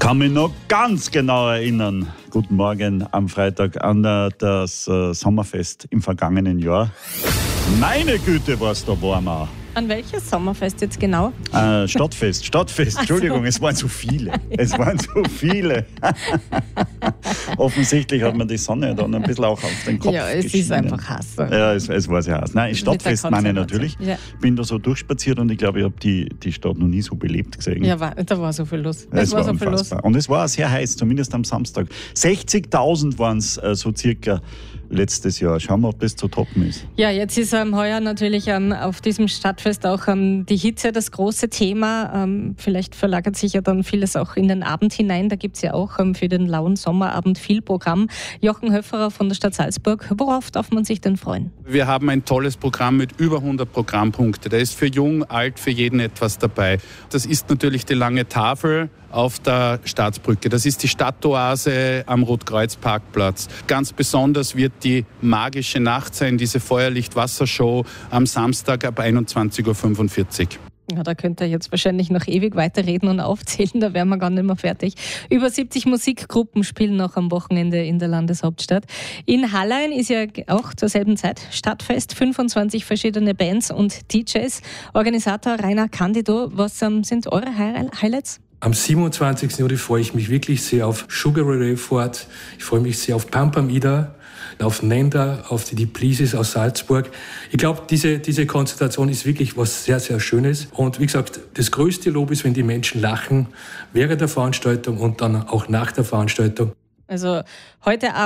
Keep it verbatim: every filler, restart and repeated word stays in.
kann mich noch ganz genau erinnern, guten Morgen am Freitag, an das äh, Sommerfest im vergangenen Jahr. Meine Güte, was da warm auch. An welches Sommerfest jetzt genau? Äh, Stadtfest, Stadtfest, Entschuldigung, so. Es waren zu viele. Es waren zu viele. Offensichtlich hat man die Sonne dann ein bisschen auch auf den Kopf Ja, es geschienen. ist einfach heiß. Ja, es, es war sehr heiß. Nein, Stadtfest meine ich natürlich. Ja. Bin da so durchspaziert und ich glaube, ich habe die, die Stadt noch nie so belebt gesehen. Ja, war, da war so viel los. Es, es war, war so viel los. Und es war auch sehr heiß, zumindest am Samstag. sechzigtausend waren es äh, so circa letztes Jahr. Schauen wir, ob das zu toppen ist. Ja, jetzt ist ähm, heuer natürlich ähm, auf diesem Stadtfest auch ähm, die Hitze das große Thema. Ähm, vielleicht verlagert sich ja dann vieles auch in den Abend hinein. Da gibt es ja auch ähm, für den lauen Sommerabend viel Programm. Jochen Höfferer von der Stadt Salzburg, worauf darf man sich denn freuen? Wir haben ein tolles Programm mit über hundert Programmpunkte. Da ist für jung, alt, für jeden etwas dabei. Das ist natürlich die lange Tafel auf der Staatsbrücke. Das ist die Stadtoase am Rotkreuz-Parkplatz. Ganz besonders wird die magische Nacht sein, diese Feuerlicht-Wassershow am Samstag ab einundzwanzig Uhr fünfundvierzig. Ja, da könnt ihr jetzt wahrscheinlich noch ewig weiterreden und aufzählen, da wären wir gar nicht mehr fertig. Über siebzig Musikgruppen spielen noch am Wochenende in der Landeshauptstadt. In Hallein ist ja auch zur selben Zeit Stadtfest, fünfundzwanzig verschiedene Bands und D Js. Organisator Rainer Candido, was ähm, sind eure Highlights? Am siebenundzwanzigsten Juli freue ich mich wirklich sehr auf Sugar Ray Ford. Ich freue mich sehr auf Pam Pam Ida, auf Nenda, auf die Deep Pleases aus Salzburg. Ich glaube, diese, diese Konzentration ist wirklich was sehr, sehr Schönes. Und wie gesagt, das größte Lob ist, wenn die Menschen lachen während der Veranstaltung und dann auch nach der Veranstaltung. Also heute Abend